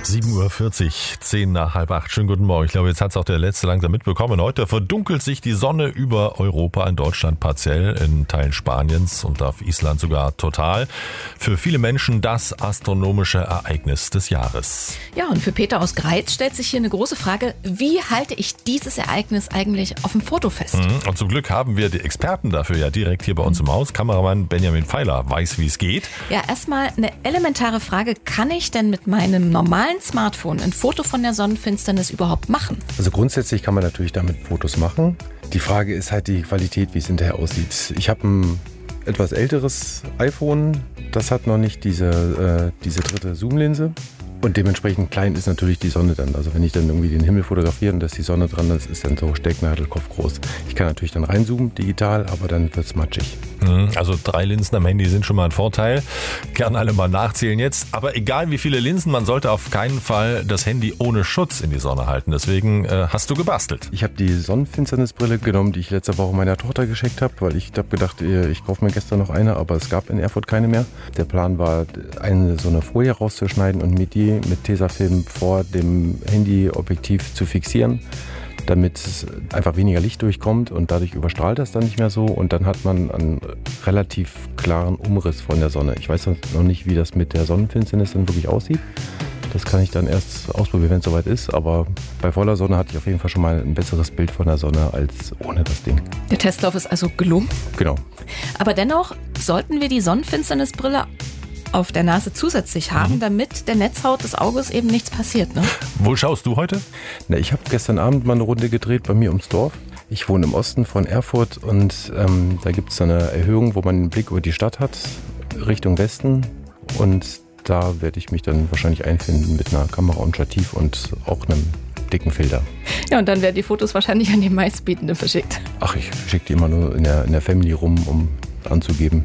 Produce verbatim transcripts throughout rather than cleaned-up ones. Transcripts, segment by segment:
sieben Uhr vierzig, zehn nach halb acht. Schönen guten Morgen. Ich glaube, jetzt hat es auch der Letzte langsam mitbekommen. Heute verdunkelt sich die Sonne über Europa, in Deutschland partiell, in Teilen Spaniens und auf Island sogar total. Für viele Menschen das astronomische Ereignis des Jahres. Ja, und für Peter aus Greiz stellt sich hier eine große Frage: Wie halte ich dieses Ereignis eigentlich auf dem Foto fest? Und zum Glück haben wir die Experten dafür ja direkt hier bei uns im Haus. Kameramann Benjamin Pfeiler weiß, wie es geht. Ja, erstmal eine elementare Frage: Kann ich denn mit meinem normalen Smartphone ein Foto von der Sonnenfinsternis überhaupt machen? Also grundsätzlich kann man natürlich damit Fotos machen. Die Frage ist halt die Qualität, wie es hinterher aussieht. Ich habe ein etwas älteres iPhone, das hat noch nicht diese, äh, diese dritte Zoomlinse. Und dementsprechend klein ist natürlich die Sonne dann. Also wenn ich dann irgendwie den Himmel fotografiere und da ist die Sonne dran, das ist dann so Stecknadelkopf groß. Ich kann natürlich dann reinzoomen, digital, aber dann wird es matschig. Also drei Linsen am Handy sind schon mal ein Vorteil. Gerne alle mal nachzählen jetzt. Aber egal wie viele Linsen, man sollte auf keinen Fall das Handy ohne Schutz in die Sonne halten. Deswegen äh, hast du gebastelt. Ich habe die Sonnenfinsternisbrille genommen, die ich letzte Woche meiner Tochter geschenkt habe, weil ich habe gedacht, ich kaufe mir gestern noch eine, aber es gab in Erfurt keine mehr. Der Plan war, eine so eine Folie rauszuschneiden und mit die mit Tesafilm vor dem Handyobjektiv zu fixieren, damit einfach weniger Licht durchkommt und dadurch überstrahlt das dann nicht mehr so und dann hat man einen relativ klaren Umriss von der Sonne. Ich weiß noch nicht, wie das mit der Sonnenfinsternis dann wirklich aussieht. Das kann ich dann erst ausprobieren, wenn es soweit ist, aber bei voller Sonne hatte ich auf jeden Fall schon mal ein besseres Bild von der Sonne als ohne das Ding. Der Testlauf ist also gelungen? Genau. Aber dennoch sollten wir die Sonnenfinsternisbrille auf der Nase zusätzlich haben, mhm. damit der Netzhaut des Auges eben nichts passiert, ne? Wo schaust du heute? Na, ich habe gestern Abend mal eine Runde gedreht bei mir ums Dorf. Ich wohne im Osten von Erfurt und ähm, da gibt es eine Erhöhung, wo man einen Blick über die Stadt hat, Richtung Westen. Und da werde ich mich dann wahrscheinlich einfinden mit einer Kamera und Stativ und auch einem dicken Filter. Ja, und dann werden die Fotos wahrscheinlich an die meistbietenden verschickt. Ach, ich schicke die immer nur in der, in der Family rum, um anzugeben.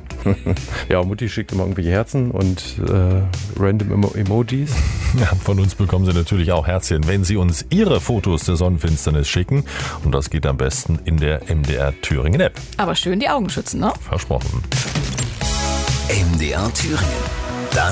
Ja, Mutti schickt immer irgendwelche Herzen und äh, random Emo- Emojis. Ja, von uns bekommen Sie natürlich auch Herzchen, wenn Sie uns Ihre Fotos der Sonnenfinsternis schicken. Und das geht am besten in der M D R Thüringen App. Aber schön die Augen schützen, ne? Versprochen. M D R Thüringen.